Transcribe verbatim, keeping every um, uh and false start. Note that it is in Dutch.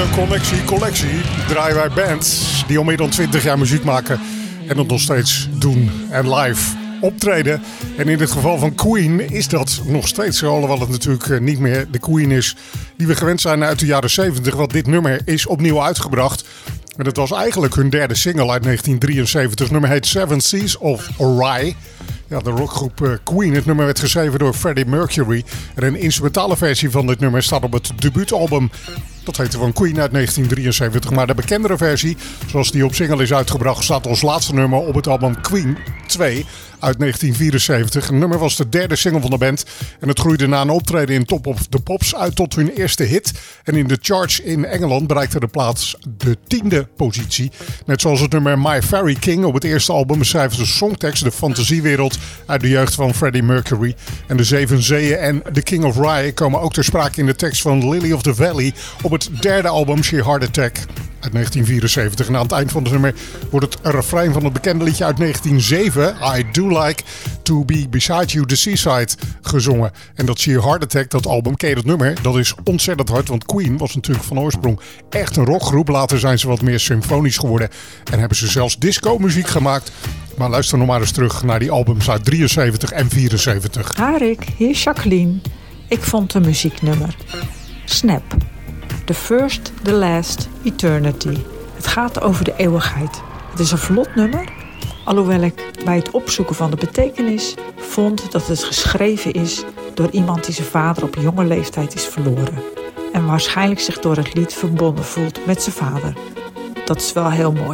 de Connectie Collectie draaien wij bands die al meer dan twintig jaar muziek maken en dat nog steeds doen en live optreden. En in het geval van Queen is dat nog steeds zo, alhoewel het natuurlijk niet meer de Queen is die we gewend zijn uit de jaren zeventig, want dit nummer is opnieuw uitgebracht. En het was eigenlijk hun derde single uit negentien drieënzeventig. Het nummer heet Seven Seas of Rye. Ja, de rockgroep Queen. Het nummer werd geschreven door Freddie Mercury. En een instrumentale versie van dit nummer staat op het debuutalbum. Dat heette van Queen uit negentien drieënzeventig. Maar de bekendere versie, zoals die op single is uitgebracht, staat als laatste nummer op het album Queen twee uit negentien vierenzeventig. Het nummer was de derde single van de band. En het groeide na een optreden in Top of the Pops uit tot hun eerste hit. En in de charts in Engeland bereikte de plaats de tiende positie. Net zoals het nummer My Fairy King op het eerste album beschrijft de songtekst de fantasiewereld uit de jeugd van Freddie Mercury. En de Zeven Zeeën en The King of Rye komen ook ter sprake in de tekst van Lily of the Valley op het derde album Sheer Heart Attack uit negentien vierenzeventig. En aan het eind van het nummer wordt het refrein van het bekende liedje uit negentien nul zeven, I Do Like To Be Beside You, The Seaside, gezongen. En dat Sheer Heart Attack, dat album, ken je dat nummer? Dat is ontzettend hard, want Queen was natuurlijk van oorsprong echt een rockgroep. Later zijn ze wat meer symfonisch geworden en hebben ze zelfs disco-muziek gemaakt. Maar luister nog maar eens terug naar die albums uit drieënzeventig en vierenzeventig. Harik, hier is Jacqueline. Ik vond een muzieknummer. Snap. The First, The Last, Eternity. Het gaat over de eeuwigheid. Het is een vlot nummer, alhoewel ik bij het opzoeken van de betekenis vond dat het geschreven is door iemand die zijn vader op jonge leeftijd is verloren. En waarschijnlijk zich door het lied verbonden voelt met zijn vader. Dat is wel heel mooi.